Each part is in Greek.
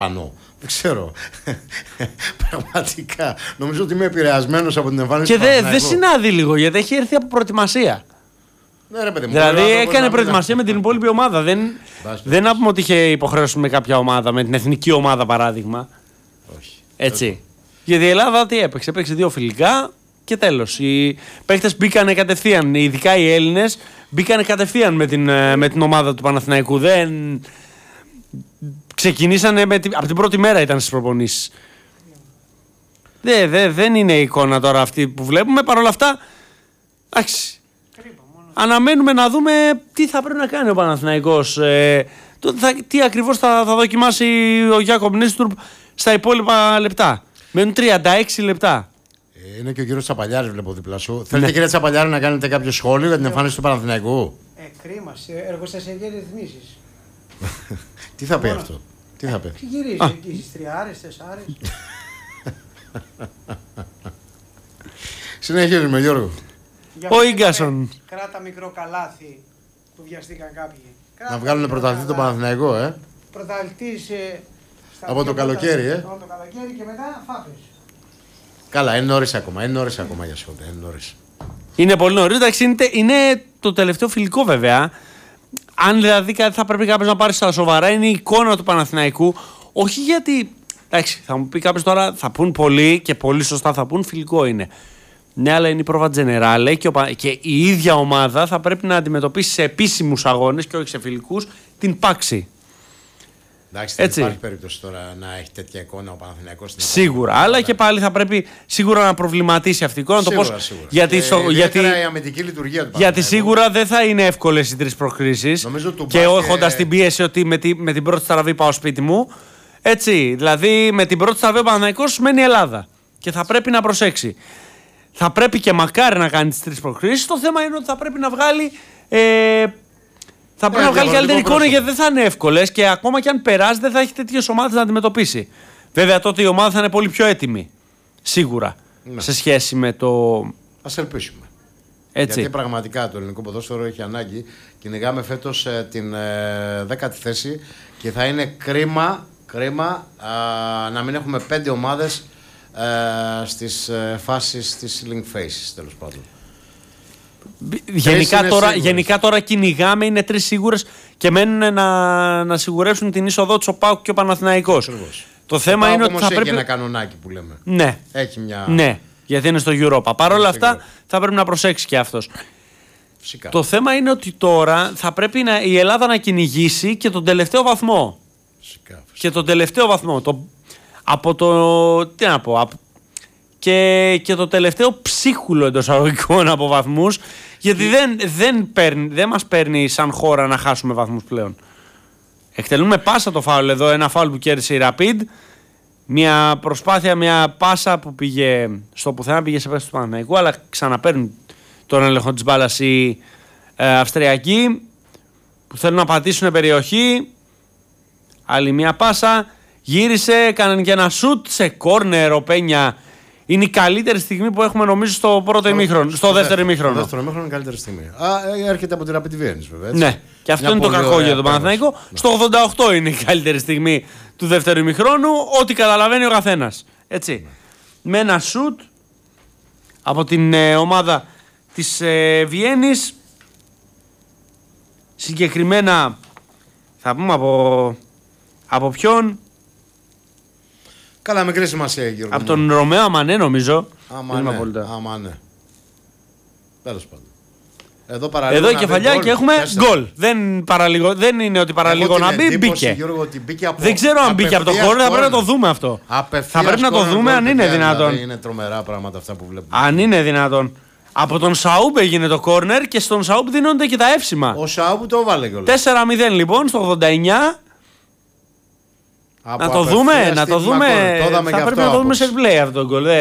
Πανώ. Δεν ξέρω. Πραγματικά. Νομίζω ότι είμαι επηρεασμένος από την εμφάνιση Και του Παναθηναϊκού. δεν συνάδει λίγο γιατί έχει έρθει από προετοιμασία. Ναι, ρε παιδί μου, Δηλαδή τώρα, έκανε προετοιμασία με την υπόλοιπη ομάδα. Δεν να πούμε ότι είχε υποχρέωση με κάποια ομάδα, με την εθνική ομάδα παράδειγμα. Όχι. Έτσι. Γιατί η Ελλάδα τι έπαιξε? Έπαιξε 2 φιλικά και τέλος. Οι παίκτες μπήκανε κατευθείαν, ειδικά οι Έλληνες, μπήκανε κατευθείαν με την ομάδα του Παναθηναϊκού. Δεν ξεκινήσανε από την πρώτη μέρα ήταν στις προπονήσεις. Δεν είναι η εικόνα τώρα αυτή που βλέπουμε. Παρ' όλα αυτά, εντάξει. Αναμένουμε να δούμε τι θα πρέπει να κάνει ο Παναθηναϊκός. Τι ακριβώς θα δοκιμάσει ο Γιάκομ Νίστουρπ στα υπόλοιπα λεπτά. Μένουν 36 λεπτά. Είναι και ο κύριος Τσαπαλιάρης, βλέπω δίπλα σου. Θέλετε, κύριε Τσαπαλιάρη, να κάνετε κάποιο σχόλιο για την εμφάνιση του Παναθηναϊκού? Κρίμα, εργοστασιακές ρυθμίσεις. Τι θα πει αυτό? Τι θα πει? Γυρίζει εκεί στις 3, 4. Συνεχίζουμε, Γιώργο. Ο Ίγκασον. Κράτα μικρό καλάθι που βιαστήκαν κάποιοι. Να βγάλουν πρωταθλητή τον Παναθηναϊκό, Πρωταθλητής από το καλοκαίρι, Από το καλοκαίρι και μετά φάπες. Καλά, είναι νωρίς ακόμα. Είναι νωρίς ακόμα για σχόλια. Είναι νωρίς. Είναι πολύ νωρίς. Εντάξει, είναι το τελευταίο φιλικό βέβαια. Αν δηλαδή θα πρέπει κάποιος να πάρει στα σοβαρά, είναι η εικόνα του Παναθηναϊκού. Όχι γιατί. Εντάξει, θα μου πει κάποιος τώρα, θα πούν πολύ και πολύ σωστά θα πούν φιλικό είναι. Ναι, αλλά είναι η πρόβα Τζενεράλε και η ίδια ομάδα θα πρέπει να αντιμετωπίσει σε επίσημους αγώνες και όχι σε φιλικούς την πάξη. Εντάξει, δεν υπάρχει περίπτωση τώρα να έχει τέτοια εικόνα ο Παναθηναϊκός. Σίγουρα, αλλά και πάλι θα πρέπει σίγουρα να προβληματίσει αυτή η εικόνα. Σίγουρα. Γιατί η αμυντική λειτουργία του Παναθηναϊκού. Γιατί σίγουρα δεν θα είναι εύκολες οι 3 προκρίσεις. Και έχοντας την πίεση ότι με την πρώτη στραβή πάω σπίτι μου. Έτσι, δηλαδή με την πρώτη στραβή ο Παναθηναϊκός μένει Ελλάδα. Και θα πρέπει να προσέξει. Θα πρέπει και μακάρι να κάνει τις 3 προκρίσεις. Το θέμα είναι ότι θα πρέπει να βγάλει. Θα πρέπει να βγάλει καλύτερη εικόνα γιατί δεν θα είναι εύκολες και ακόμα και αν περάσει δεν θα έχει τέτοιες ομάδες να αντιμετωπίσει. Βέβαια τότε η ομάδα θα είναι πολύ πιο έτοιμη. Σίγουρα. Ναι. Σε σχέση με το. Ας ελπίσουμε. Έτσι. Γιατί πραγματικά το ελληνικό ποδόσφαιρο έχει ανάγκη. Κυνηγάμε φέτος την 10η θέση και θα είναι κρίμα να μην έχουμε 5 ομάδες στις φάσεις της link phases, τέλος πάντων. Γενικά τώρα κυνηγάμε, είναι 3 σίγουρες και μένουν να σιγουρέψουν την είσοδό του ο ΠΑΟΚ και ο Παναθηναϊκός. Το θέμα είναι ότι θα πρέπει. Έχει ένα κανονάκι που λέμε. Ναι. Έχει μια. Ναι, γιατί είναι στο Europa. Παρ' όλα αυτά θα πρέπει να προσέξει και αυτός. Φυσικά. Το θέμα είναι ότι τώρα θα πρέπει η Ελλάδα να κυνηγήσει και τον τελευταίο βαθμό. Φυσικά. Και τον τελευταίο βαθμό. Από το. Τι να πω. Και το τελευταίο ψίχουλο εντός αγωγικών από βαθμούς. Γιατί δεν μας παίρνει σαν χώρα να χάσουμε βαθμούς πλέον. Εκτελούμε πάσα το φάουλ εδώ. Ένα φάουλ που κέρδισε η Rapid. Μια προσπάθεια, μια πάσα που πήγε στο πουθενά, πήγε σε πέση του Παναθηναϊκού. Αλλά ξαναπαίρνουν τον έλεγχο της μπάλας οι Αυστριακοί που θέλουν να πατήσουν περιοχή. Άλλη μια πάσα. Γύρισε, έκαναν και ένα σουτ σε κόρνερ ο Πένια. Είναι η καλύτερη στιγμή που έχουμε νομίζω στο πρώτο ημίχρονο. Στο δεύτερο ημίχρονο. Στο δεύτερο ημίχρονο είναι η καλύτερη στιγμή. Έρχεται από τη Rapid Vienne, βέβαια. Έτσι. Ναι, και αυτό είναι το κακό για τον Παναθηναϊκό. Ναι. Στο 88 είναι η καλύτερη στιγμή του δεύτερου ημίχρονου. Ό,τι καταλαβαίνει ο καθένας. Έτσι. Ναι. Με ένα σουτ από την ομάδα της Βιέννης. Συγκεκριμένα θα πούμε από ποιον. Καλά, μικρή σημασία, Γιώργο. Από τον Ρωμαίο Αμανέ, νομίζω. Αμανέ. Τέλος πάντων. Εδώ η κεφαλιά και έχουμε γκολ. Δεν είναι ότι παραλίγο να μπει, μπήκε. Γιώργο, ότι μπήκε από... Δεν ξέρω αν μπήκε από το κόρνερ, θα πρέπει να το δούμε αυτό. Θα πρέπει να το δούμε αν είναι δυνατόν. Δηλαδή είναι τρομερά πράγματα αυτά που βλέπουμε. Αν είναι δυνατόν. Από τον Σαούμπ έγινε το κόρνερ και στον Σαούμπ δίνονται και τα εύσημα. Ο Σαούμπ το έβαλε κιόλας. 4-0 λοιπόν στο 89. Να το δούμε. Θα πρέπει να το δούμε σε replay αυτό το γκολ.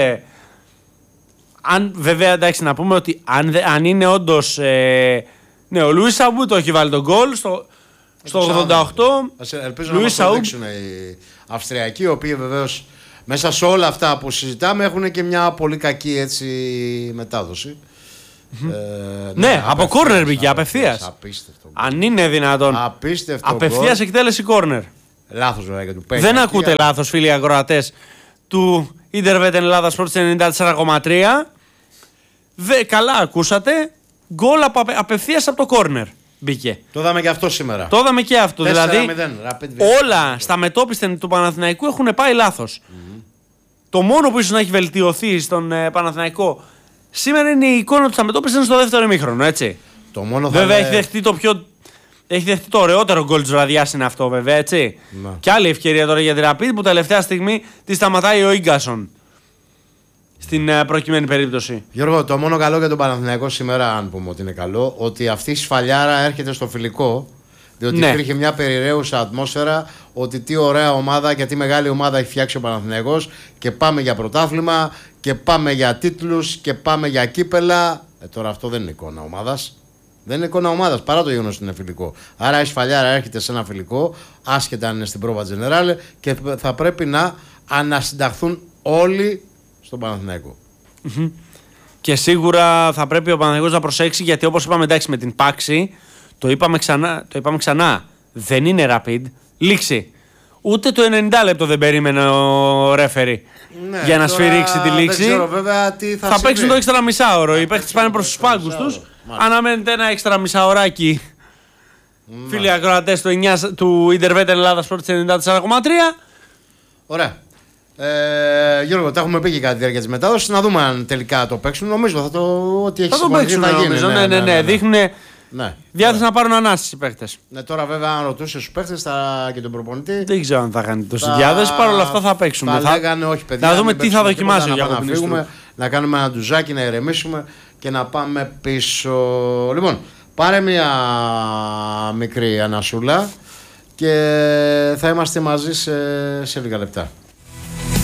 Βέβαια, εντάξει, να πούμε ότι αν είναι όντως. Ναι, ο Λουίς Σαούμπ το έχει βάλει τον γκολ στο 88. Ελπίζω να μας το δείξουν οι Αυστριακοί, οι οποίοι βεβαίως μέσα σε όλα αυτά που συζητάμε έχουν και μια πολύ κακή έτσι μετάδοση. Ναι, από κόρνερ μπήκε απευθείας. Αν είναι δυνατόν. Απίστευτο. Απευθείας εκτέλεση κόρνερ. Λάθος βέβαια και του παίζει. Δεν ακούτε λάθος, φίλοι ακροατές του Ιντερβέτ Ελλάδα Sports 94,3. Καλά ακούσατε. Γκολ απευθείας από το κόρνερ μπήκε. Το είδαμε και αυτό σήμερα. Το είδαμε και αυτό. 4-0, Δηλαδή Rapid όλα στα μετώπιστα του Παναθηναϊκού έχουν πάει λάθος. Το μόνο που ίσως να έχει βελτιωθεί στον Παναθηναϊκό σήμερα είναι η εικόνα του στα μετώπιστα στο δεύτερο ημίχρονο, έτσι. Το μόνο Βέβαια έχει δεχτεί έχει δεχτεί το ωραιότερο γκολ της βραδιάς είναι αυτό, βέβαια, έτσι. Να. Και άλλη ευκαιρία τώρα για την Rapid που τελευταία στιγμή τη σταματάει ο Ίγκασον. Στην προκειμένη περίπτωση. Γιώργο, το μόνο καλό για τον Παναθηναϊκό σήμερα, αν πούμε ότι είναι καλό, ότι αυτή η σφαλιάρα έρχεται στο φιλικό. Διότι υπήρχε μια περιραίουσα ατμόσφαιρα ότι τι ωραία ομάδα και τι μεγάλη ομάδα έχει φτιάξει ο Παναθηναϊκός και πάμε για πρωτάθλημα και πάμε για τίτλους και πάμε για κύπελα. Τώρα αυτό δεν είναι εικόνα ομάδας. Δεν είναι εικόνα ομάδας παρά το γεγονός ότι είναι φιλικό. Άρα η σφαλιάρα έρχεται σε ένα φιλικό, άσχετα αν είναι στην Πρόβα Τζενεράλε, και θα πρέπει να ανασυνταχθούν όλοι στον Παναθηναϊκό. Και σίγουρα θα πρέπει ο Παναθηναϊκός να προσέξει, γιατί όπως είπαμε, εντάξει, με την Πάξη το είπαμε ξανά. Δεν είναι Rapid. Λήξη. Ούτε το 90 λεπτό δεν περίμενε ο ρέφερι για να σφυρίξει τη λήξη. Δεν ξέρω βέβαια τι θα παίξουν το έξτρα μισάωρο. Οι παίκτες πάνε προς τους πάγκους τους. Αναμένεται ένα έξτρα μισάωράκι. Φίλοι ακροατές του Ιντερβέτ Ελλάδα Sports 94,3. Ωραία. Γιώργο, τα έχουμε πει και κατά τη διάρκεια της μετάδοσης. Να δούμε αν τελικά το παίξουν. Νομίζω ότι έχει συμφωνηθεί να γίνει. Ναι. Δείχνουν διάθεση να πάρουν ανάσταση οι παίκτες. Ναι, τώρα βέβαια αν ρωτούσε τους παίκτες και τον προπονητή. Δεν ξέρω αν θα κάνει τόση διάθεση. Παρ' όλα αυτά θα παίξουν. Θα λέγανε όχι παιδιά. Να δούμε τι θα δοκιμάσει ο Γιώργο. Να φύγουμε, να κάνουμε ένα ντουζάκι, να ηρεμήσουμε και να πάμε πίσω. Λοιπόν, πάρε μια μικρή ανασούλα και θα είμαστε μαζί σε λίγα λεπτά.